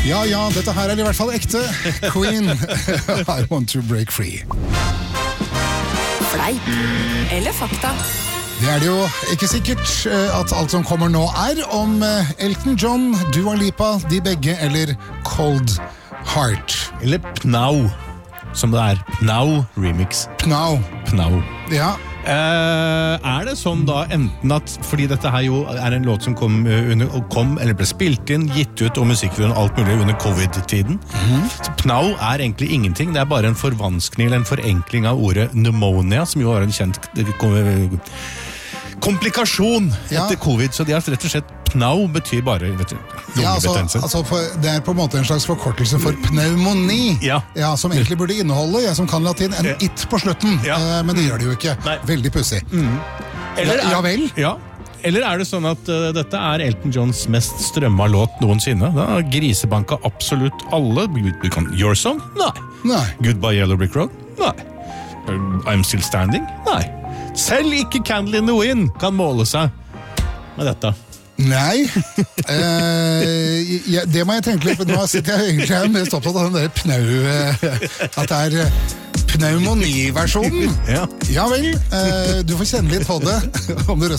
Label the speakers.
Speaker 1: Ja, dette her I hvert fall ekte. Queen, I want to break free.
Speaker 2: Fleip eller fakta?
Speaker 1: Det det jo ikke sikkert at alt som kommer nå om Elton John, Dua Lipa, de begge, eller Cold Heart.
Speaker 3: Eller Pnau, som det Pnau remix.
Speaker 1: Pnau. Ja.
Speaker 3: Det sånn da enten at, fordi dette her jo en låt som kom eller ble spilt inn, gitt ut og musikkvideoen alt mulig under covid-tiden, så Pnau egentlig ingenting, det bare en forvanskning eller en forenkling av ordet pneumonia, som jo en kjent komplikasjon etter covid, så de har rett og slett Pnau betyr bare lungebetennelse.
Speaker 1: Det på en måte en slags forkortelse for pneumoni, som egentlig burde inneholde, jeg som kan latin, en it på slutten, men det gjør det jo ikke.
Speaker 3: Nei.
Speaker 1: Veldig pussig. Ja vel?
Speaker 3: Ja. Eller det sånn at dette Elton Johns mest strømma låt noensinne? Da grisebanka absolutt alle. Your Song? Nei. Goodbye Yellow Brick Road? Nei. I'm Still Standing? Nei. Selv ikke Candle in the Wind kan måle seg med dette.
Speaker 1: Nei, det må jeg tenke litt, nå sitter jeg egentlig mest opptatt av den der pneu, at det pneumoni-versjonen. Ja vel, du får kjenne litt på det, om du